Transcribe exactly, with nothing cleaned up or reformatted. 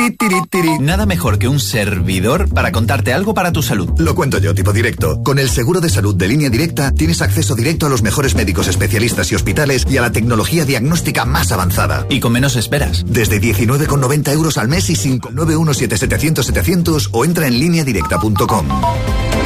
Tiri, tiri, tiri. Nada mejor que un servidor para contarte algo para tu salud. Lo cuento yo, tipo directo. Con el seguro de salud de Línea Directa tienes acceso directo a los mejores médicos especialistas y hospitales y a la tecnología diagnóstica más avanzada. Y con menos esperas. Desde diecinueve con noventa euros al mes y sin nueve uno siete setecientos setecientos o entra en línea directa punto com.